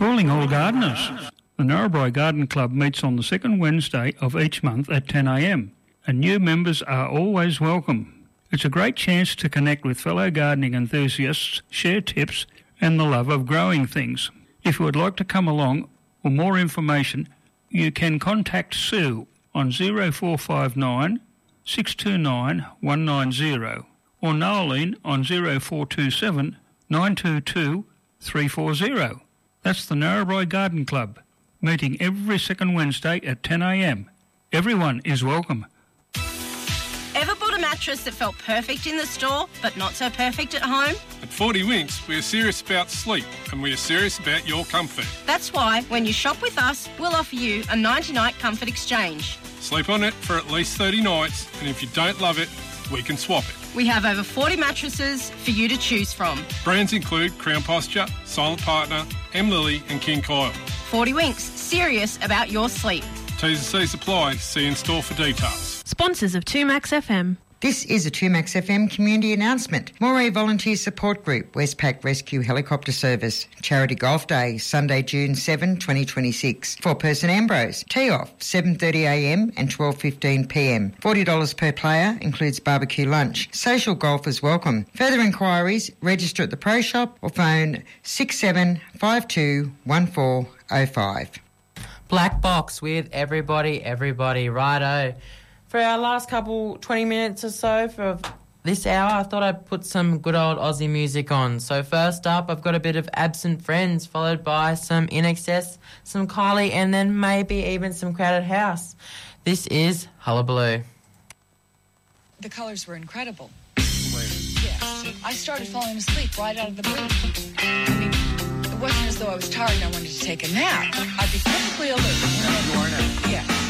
Calling all gardeners. The Narrabri Garden Club meets on the second Wednesday of each month at 10 a.m, and new members are always welcome. It's a great chance to connect with fellow gardening enthusiasts, share tips and the love of growing things. If you would like to come along or more information, you can contact Sue on 0459 629 190 or Noeline on 0427 922 340. That's the Narrabri Garden Club, meeting every second Wednesday at 10 a.m. Everyone is welcome. Ever bought a mattress that felt perfect in the store but not so perfect at home? At 40 Winks, we are serious about sleep and we are serious about your comfort. That's why when you shop with us, we'll offer you a 90-night comfort exchange. Sleep on it for at least 30 nights, and if you don't love it, we can swap it. We have over 40 mattresses for you to choose from. Brands include Crown Posture, Silent Partner, M. Lily and King Coil. 40 Winks, serious about your sleep. T's and C's apply. See in store for details. Sponsors of 2Max FM. This is a 2Max FM community announcement. Moray Volunteer Support Group, Westpac Rescue Helicopter Service, Charity Golf Day, Sunday, June 7, 2026. Four-person Ambrose, tee-off, 7:30am and 12:15pm. $40 per player, includes barbecue lunch. Social golfers welcome. Further inquiries, register at the Pro Shop or phone 6752 1405. Black Box with everybody, righto. For our last 20 minutes or so for this hour, I thought I'd put some good old Aussie music on. So first up, I've got a bit of Absent Friends, followed by some INXS, some Kylie, and then maybe even some Crowded House. This is Hullabaloo. The colours were incredible. Yes. I started falling asleep right out of the blue. I mean, it wasn't as though I was tired and I wanted to take a nap. I'd be perfectly alert. You are now. Yeah.